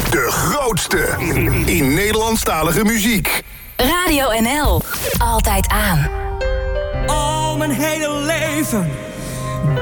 De grootste in Nederlandstalige muziek. Radio NL. Altijd aan. Al mijn hele leven